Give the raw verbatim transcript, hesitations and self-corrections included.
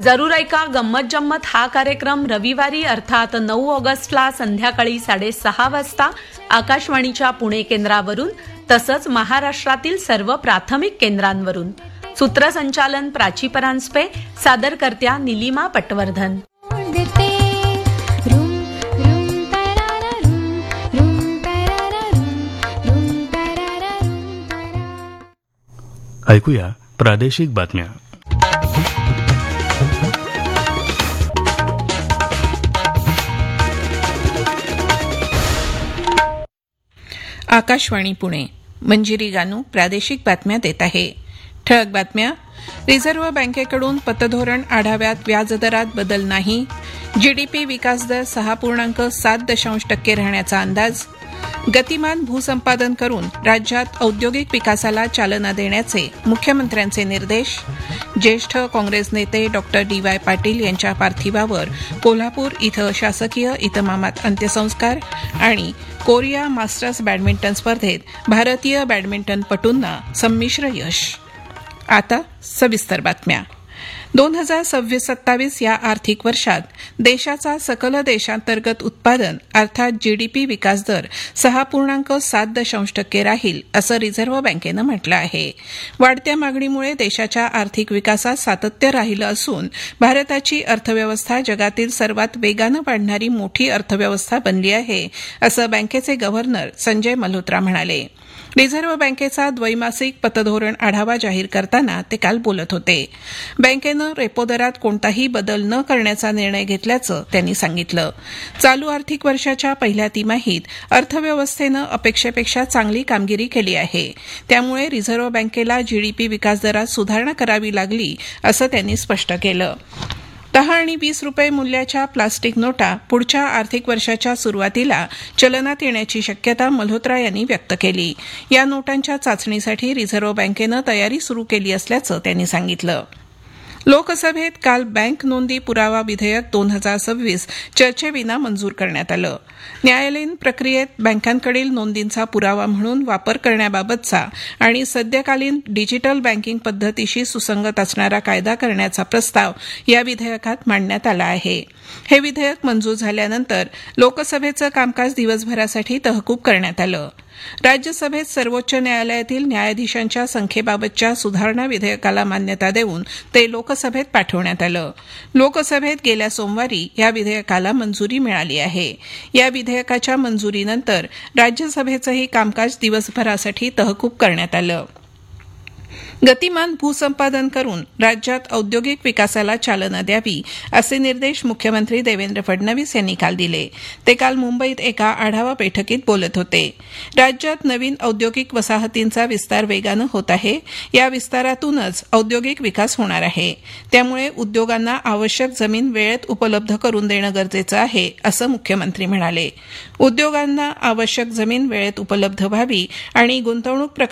जरूर ऐका गंमत जम्मत हा कार्यक्रम रविवारी अर्थात नऊ ऑगस्टला संध्याकाळी साडेसहा वाजता आकाशवाणीच्या पुणे केंद्रावरून तसंच महाराष्ट्रातील सर्व प्राथमिक केंद्रांवरून. सूत्रसंचालन प्राची परांजपे, सादरकर्त्या निलिमा पटवर्धन. ऐकूया प्रादेशिक बातम्या. आकाशवाणी पुणे. मंजिरी गानू प्रादेशिक बातम्या देत आहे. ठळक बातम्या. रिझर्व्ह बँकेकडून पतधोरण आढाव्यात व्याजदरात बदल नाही. जीडीपी विकासदर सहा पूर्णांक सात दशांश टक्के राहण्याचा अंदाज. गतिमान भूसंपादन करून राज्यात औद्योगिक विकासाला चालना देण्याचे मुख्यमंत्र्यांचे निर्देश. ज्येष्ठ काँग्रेस नेते डॉक्टर डी वाय पाटील यांच्या पार्थिवावर कोल्हापूर इथं शासकीय इतमामात अंत्यसंस्कार. आणि कोरिया मास्टर्स बॅडमिंटन स्पर्धेत भारतीय बॅडमिंटनपटूंना संमिश्र यश. आता सविस्तर बातम्या. दोन हजार सव्वीस सत्तावीस या आर्थिक वर्षात देशाचा सकल देशांतर्गत उत्पादन अर्थात जीडीपी विकासदर सहा पूर्णांक सात दशांश टक्के राहील असं रिझर्व्ह बँकेनं म्हटलं आहे. वाढत्या मागणीमुळे देशाच्या आर्थिक विकासात सातत्य राहिलं असून भारताची अर्थव्यवस्था जगातील सर्वात वेगानं वाढणारी मोठी अर्थव्यवस्था बनली आहे असं बँकेचे गव्हर्नर संजय मल्होत्रा म्हणाले. रिझर्व्ह बँकेचा द्वैमासिक पतधोरण आढावा जाहीर करताना ते काल बोलत होते. बँकेनं रेपो दरात कोणताही बदल न करण्याचा निर्णय घेतल्याचं त्यांनी सांगितलं. चालू आर्थिक वर्षाच्या पहिल्या तिमाहीत अर्थव्यवस्थेनं अपेक्षेपेक्षा चांगली कामगिरी केली आहे. त्यामुळे रिझर्व्ह बँकेला जीडीपी विकासदरात सुधारणा करावी लागली असं त्यांनी स्पष्ट केलं. दहा आणि वीस रुपये मूल्याच्या प्लास्टिक नोटा पुढच्या आर्थिक वर्षाच्या सुरुवातीला चलनात येण्याची शक्यता मल्होत्रा यांनी व्यक्त केली. या नोटांच्या चाचणीसाठी रिझर्व्ह बँकेनं तयारी सुरू केली असल्याचं त्यांनी सांगितलं. लोकसभेत काल बँक नोंदी पुरावा विधेयक दोन हजार सव्वीस चर्चेविना मंजूर करण्यात आलं. न्यायालयीन प्रक्रियेत बँकांकडील नोंदींचा पुरावा म्हणून वापर करण्याबाबतचा आणि सद्यकालीन डिजिटल बँकिंग पद्धतीशी सुसंगत असणारा कायदा करण्याचा प्रस्ताव या विधेयकात मांडण्यात आला आहे. हे विधेयक मंजूर झाल्यानंतर लोकसभेचं कामकाज दिवसभरासाठी तहकूब करण्यात आलं. राज्यसभेत सर्वोच्च न्यायालयातील न्यायाधीशांच्या संख्येबाबतच्या सुधारणा विधेयकाला मान्यता देऊन ते लोकसभेत पाठवण्यात आलं. लोकसभेत गेल्या सोमवारी या विधेयकाला मंजुरी मिळाली आहे. या विधेयकाच्या मंजुरीनंतर राज्यसभेचंही कामकाज दिवसभरासाठी तहकूब करण्यात आलं. गतिमान भूसंपादन करून राज्यात औद्योगिक विकासाला चालना द्यावी असे निर्देश मुख्यमंत्री देवेंद्र फडणवीस यांनी काल दिले. ते काल मुंबईत एका आढावा बैठकीत बोलत होते. राज्यात नवीन औद्योगिक वसाहतींचा विस्तार वेगानं होत आहे. या विस्तारातूनच औद्योगिक विकास होणार आहे. त्यामुळे उद्योगांना आवश्यक जमीन वेळेत उपलब्ध करून देणं गरजेचं आहे असं मुख्यमंत्री म्हणाले. उद्योगांना आवश्यक जमीन वेळेत उपलब्ध व्हावी आणि गुंतवणूक